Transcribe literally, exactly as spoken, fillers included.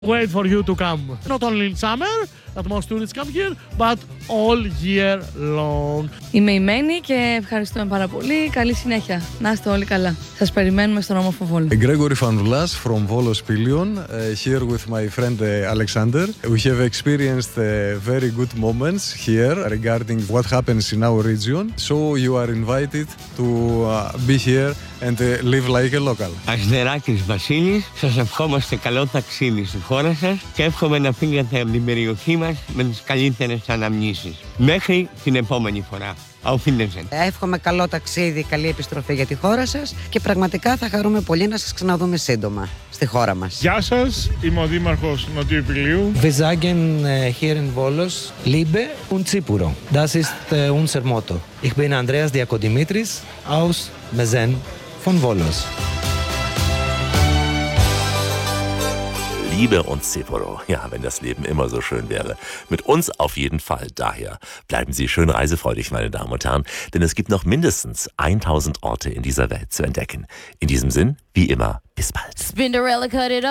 Wait for you to come. Not only in summer, that most tourists come here, but all year long. Είμαι η Μένη και ευχαριστούμε πάρα πολύ. Καλή συνέχεια. Να είστε όλοι καλά. Σας περιμένουμε στον όμορφο Βόλο. Gregory Fanoulas from Volos Pilion, uh, here with my friend uh, Alexander. We have experienced uh, very good moments here regarding what happens in our region. So you are invited to uh, be here and uh, live like a local. Ασδεράκης Βασίλης, σας ευχόμαστε καλό ταξίδι στη χώρα σας και εύχομαι να φύγετε από την περιοχή μας με τις καλύτερες αναμνήσεις. Μέχρι την επόμενη φορά. Auf Wiedersehen. Εύχομαι καλό ταξίδι, καλή επιστροφή για τη χώρα σας και πραγματικά θα χαρούμε πολύ να σας ξαναδούμε σύντομα στη χώρα μας. Γεια σας, είμαι ο Δήμαρχος Νοτιού Υπηλίου. Wir sagen äh, hier in Volos Liebe und Tsipuro. Das ist äh, unser Motto. Ich bin Andreas Diakodimitris aus Mezen von Volos. Liebe und Tsipuro. Ja, wenn das Leben immer so schön wäre. Mit uns auf jeden Fall. Daher bleiben Sie schön reisefreudig, meine Damen und Herren, denn es gibt noch mindestens tausend Orte in dieser Welt zu entdecken. In diesem Sinn, wie immer, bis bald. Spinderella cut it